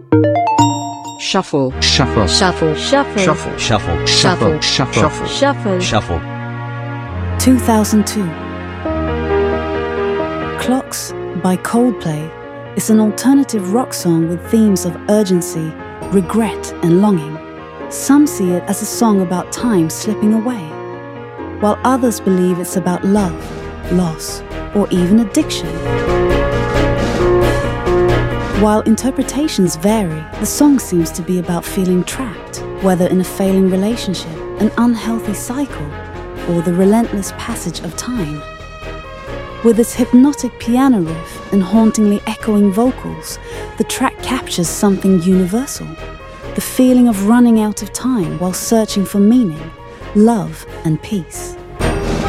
Shuffle. Shuffle. Shuffle. Shuffle. Shuffle. Shuffle. Shuffle. Shuffle. Shuffle. Shuffle. 2002. Clocks by Coldplay is an alternative rock song with themes of urgency, regret and longing. Some see it as a song about time slipping away, while others believe it's about love, loss, or even addiction. While interpretations vary, the song seems to be about feeling trapped, whether in a failing relationship, an unhealthy cycle, or the relentless passage of time. With its hypnotic piano riff and hauntingly echoing vocals, the track captures something universal, the feeling of running out of time while searching for meaning, love and peace.